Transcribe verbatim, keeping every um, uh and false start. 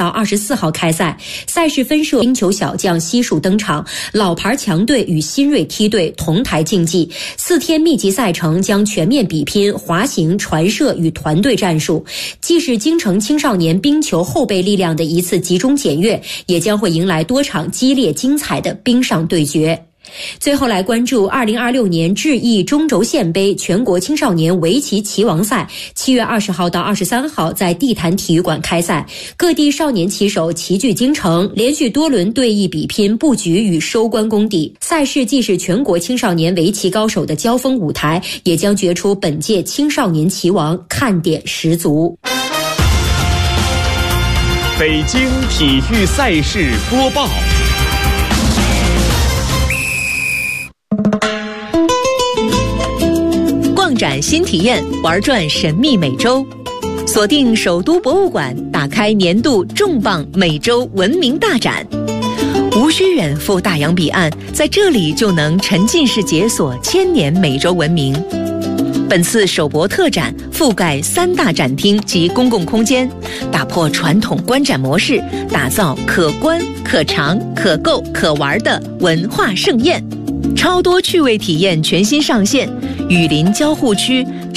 二十四号开赛。赛事分设冰球小将悉数登场，老牌强队与新锐梯队同台竞技。四天密集赛程将全面比拼滑行、传射与团队战术，既是京城青少年冰球后备力量的一次集中检阅，也将会迎来多场激烈精彩的冰上对决。最后来关注二零二六年智毅中轴线杯全国青少年围棋棋王赛，七月二十号到二十三号在地坛体育馆开赛，各地少年棋手齐聚京城，连续多轮对弈比拼布局与收官功底。赛事既是全国青少年围棋高手的交锋舞台，也将决出本届青少年棋王，看点十足。 北京体育赛事播报。 逛展新体验，玩转神秘美洲，锁定首都博物馆，打开年度重磅美洲文明大展。无需远赴大洋彼岸，在这里就能沉浸式解锁千年美洲文明。本次首博特展覆盖三大展厅及公共空间，打破传统观展模式，打造可观、可尝、可购、可玩的文化盛宴。超多趣味体验全新上线，雨林交互区